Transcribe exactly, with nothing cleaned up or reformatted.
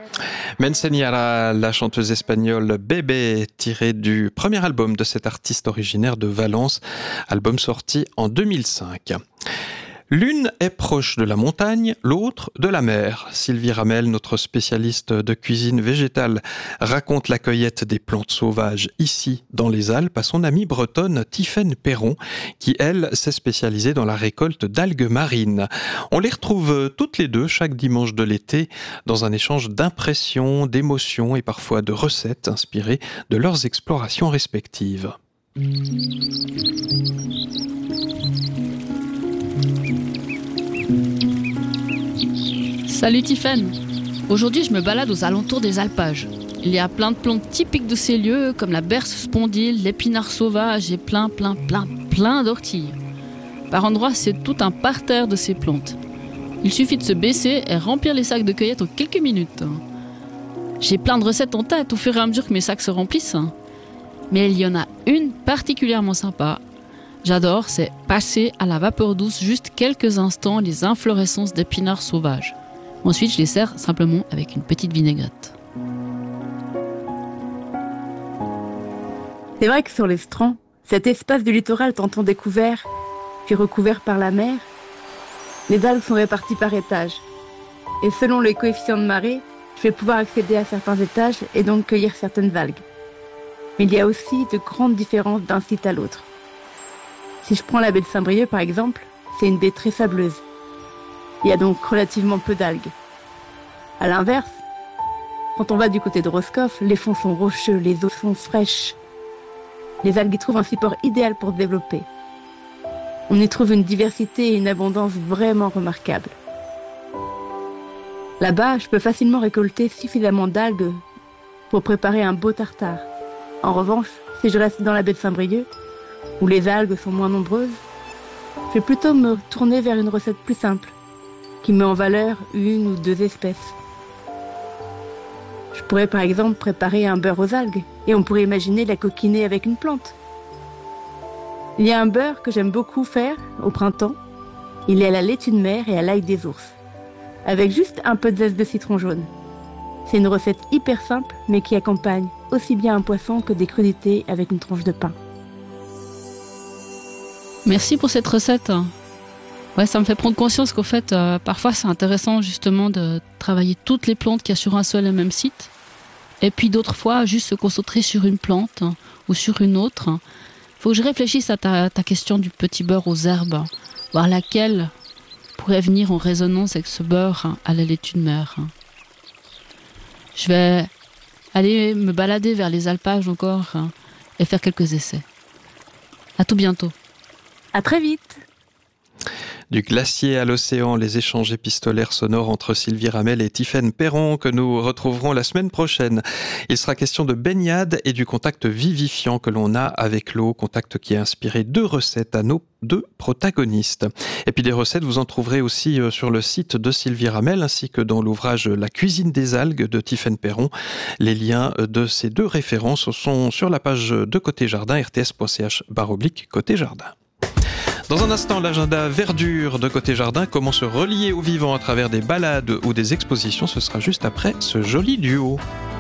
Me enseñara, la chanteuse espagnole Bébé, tirée du premier album de cet artiste originaire de Valence, album sorti en deux mille cinq. L'une est proche de la montagne, l'autre de la mer. Sylvie Ramel, notre spécialiste de cuisine végétale, raconte la cueillette des plantes sauvages ici, dans les Alpes, à son amie bretonne Tiffaine Perron, qui, elle, s'est spécialisée dans la récolte d'algues marines. On les retrouve toutes les deux chaque dimanche de l'été dans un échange d'impressions, d'émotions et parfois de recettes inspirées de leurs explorations respectives. Salut Tiffaine. Aujourd'hui je me balade aux alentours des alpages. Il y a plein de plantes typiques de ces lieux comme la berce spondyle, l'épinard sauvage et plein plein plein plein d'orties. Par endroits c'est tout un parterre de ces plantes. Il suffit de se baisser et remplir les sacs de cueillette en quelques minutes. J'ai plein de recettes en tête au fur et à mesure que mes sacs se remplissent. Mais il y en a une particulièrement sympa. J'adore, c'est passer à la vapeur douce juste quelques instants les inflorescences d'épinards sauvages. Ensuite, je les sers simplement avec une petite vinaigrette. C'est vrai que sur les strands, cet espace du littoral tantôt découvert, puis recouvert par la mer, les algues sont réparties par étages. Et selon les coefficients de marée, je vais pouvoir accéder à certains étages et donc cueillir certaines algues. Mais il y a aussi de grandes différences d'un site à l'autre. Si je prends la baie de Saint-Brieuc par exemple, c'est une baie très sableuse. Il y a donc relativement peu d'algues. À l'inverse, quand on va du côté de Roscoff, les fonds sont rocheux, les eaux sont fraîches. Les algues y trouvent un support idéal pour se développer. On y trouve une diversité et une abondance vraiment remarquables. Là-bas, je peux facilement récolter suffisamment d'algues pour préparer un beau tartare. En revanche, si je reste dans la baie de Saint-Brieuc, où les algues sont moins nombreuses, je vais plutôt me tourner vers une recette plus simple, qui met en valeur une ou deux espèces. Je pourrais par exemple préparer un beurre aux algues, et on pourrait imaginer la coquiner avec une plante. Il y a un beurre que j'aime beaucoup faire au printemps. Il est à la laitue de mer et à l'ail des ours, avec juste un peu de zeste de citron jaune. C'est une recette hyper simple, mais qui accompagne aussi bien un poisson que des crudités avec une tranche de pain. Merci pour cette recette. Ouais, ça me fait prendre conscience qu'au fait, euh, parfois c'est intéressant justement de travailler toutes les plantes qu'il y a sur un seul et même site. Et puis d'autres fois, juste se concentrer sur une plante hein, ou sur une autre. Il faut que je réfléchisse à ta, ta question du petit beurre aux herbes, voir laquelle pourrait venir en résonance avec ce beurre hein, à la laitue de mer. Je vais aller me balader vers les alpages encore hein, et faire quelques essais. À tout bientôt. À très vite. Du glacier à l'océan, les échanges épistolaires sonores entre Sylvie Ramel et Tiffaine Perron que nous retrouverons la semaine prochaine. Il sera question de baignade et du contact vivifiant que l'on a avec l'eau, contact qui a inspiré deux recettes à nos deux protagonistes. Et puis des recettes, vous en trouverez aussi sur le site de Sylvie Ramel ainsi que dans l'ouvrage La cuisine des algues de Tiffaine Perron. Les liens de ces deux références sont sur la page de Côté Jardin, rts.ch barre oblique Côté Jardin. Dans un instant, l'agenda verdure de Côté Jardin, comment se relier au vivant à travers des balades ou des expositions, ce sera juste après ce joli duo.